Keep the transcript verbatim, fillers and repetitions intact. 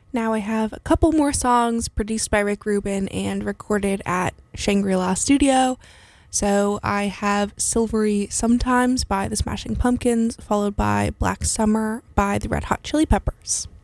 Now I have a couple more songs produced by Rick Rubin and recorded at Shangri-La Studio. So I have Silvery Sometimes by the Smashing Pumpkins, followed by Black Summer by the Red Hot Chili Peppers.